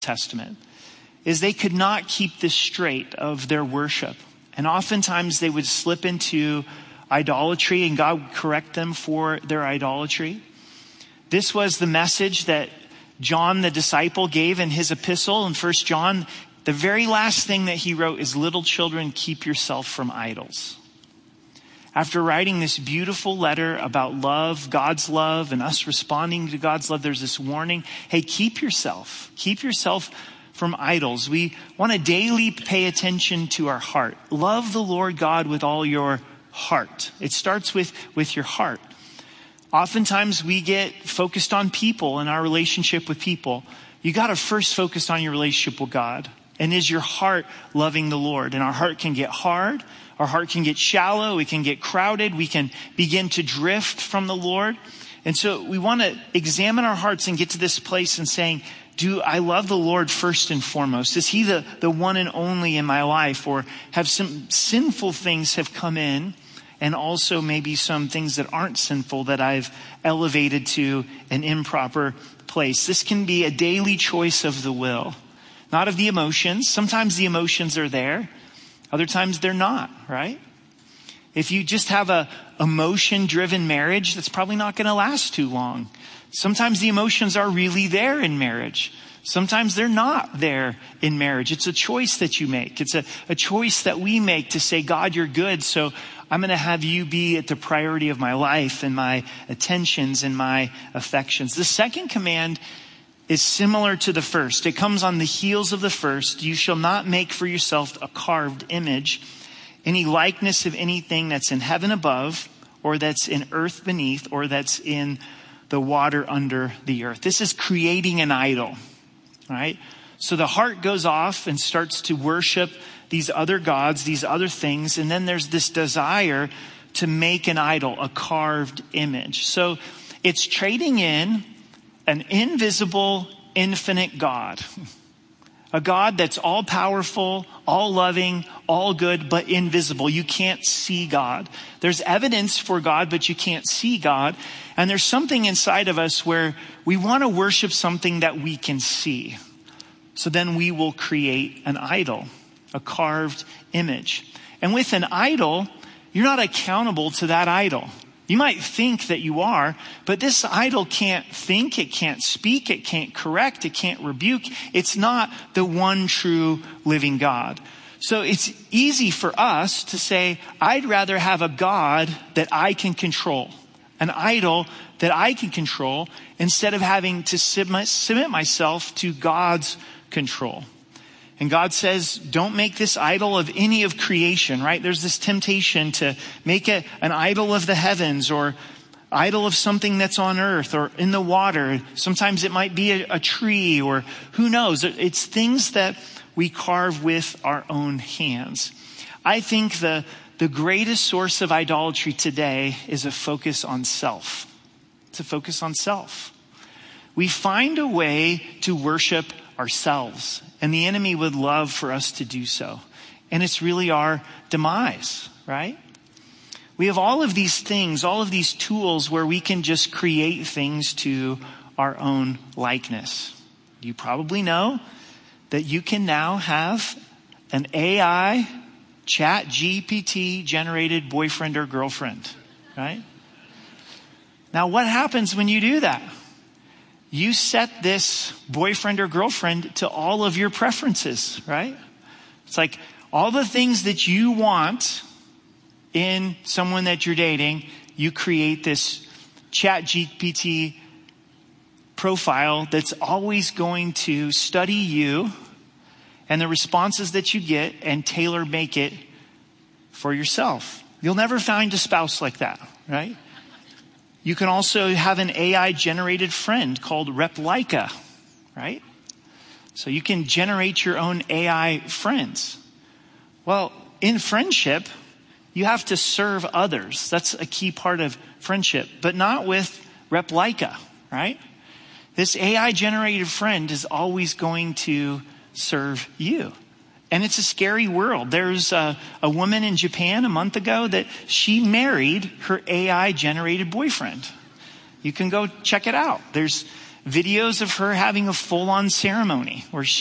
Testament is they could not keep this straight of their worship. And oftentimes they would slip into idolatry, and God would correct them for their idolatry. This was the message that John the disciple gave in his epistle in 1 John. The very last thing that he wrote is, little children, keep yourself from idols. After writing this beautiful letter about love, God's love, and us responding to God's love, there's this warning. Hey, keep yourself from idols. We want to daily pay attention to our heart. Love the Lord God with all your heart. It starts with your heart. Oftentimes we get focused on people and our relationship with people. You got to first focus on your relationship with God. And is your heart loving the Lord? And our heart can get hard. Our heart can get shallow. We can get crowded. We can begin to drift from the Lord. And so we want to examine our hearts and get to this place and saying, do I love the Lord first and foremost? Is he the one and only in my life? Or have some sinful things have come in, and also maybe some things that aren't sinful that I've elevated to an improper place? This can be a daily choice of the will, not of the emotions. Sometimes the emotions are there. Other times they're not, right? If you just have a emotion-driven marriage, that's probably not going to last too long. Sometimes the emotions are really there in marriage. Sometimes they're not there in marriage. It's a choice that you make. It's a choice that we make to say, God, you're good, so I'm going to have you be at the priority of my life and my attentions and my affections. The second command is similar to the first. It comes on the heels of the first. You shall not make for yourself a carved image, any likeness of anything that's in heaven above, or that's in earth beneath, or that's in the water under the earth. This is creating an idol, right? So the heart goes off and starts to worship these other gods, these other things. And then there's this desire to make an idol, a carved image. So it's trading in an invisible, infinite God. A God that's all powerful, all loving, all good, but invisible. You can't see God. There's evidence for God, but you can't see God. And there's something inside of us where we want to worship something that we can see. So then we will create an idol, a carved image. And with an idol, you're not accountable to that idol. You might think that you are, but this idol can't think, it can't speak, it can't correct, it can't rebuke. It's not the one true living God. So it's easy for us to say, I'd rather have a God that I can control, an idol that I can control, instead of having to submit myself to God's control. And God says, don't make this idol of any of creation, right? There's this temptation to make an idol of the heavens, or idol of something that's on earth or in the water. Sometimes it might be a tree, or who knows. It's things that we carve with our own hands. I think the greatest source of idolatry today is a focus on self. It's a focus on self. We find a way to worship ourselves, and the enemy would love for us to do so. And it's really our demise, right? We have all of these things, all of these tools where we can just create things to our own likeness. You probably know that you can now have an AI ChatGPT generated boyfriend or girlfriend, right? Now, what happens when you do that? You set this boyfriend or girlfriend to all of your preferences, right? It's like all the things that you want in someone that you're dating, you create this ChatGPT profile that's always going to study you and the responses that you get and tailor make it for yourself. You'll never find a spouse like that, right? You can also have an AI generated friend called Replika, right? So you can generate your own AI friends. Well, in friendship, you have to serve others. That's a key part of friendship, but not with Replika, right? This AI generated friend is always going to serve you. And it's a scary world. There's a woman in Japan a month ago that she married her AI generated boyfriend. You can go check it out. There's videos of her having a full-on ceremony where